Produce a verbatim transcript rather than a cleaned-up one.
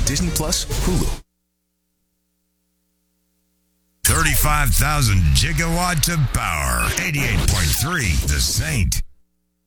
Disney Plus, Hulu. thirty-five thousand gigawatts of power. eighty-eight point three The Saint.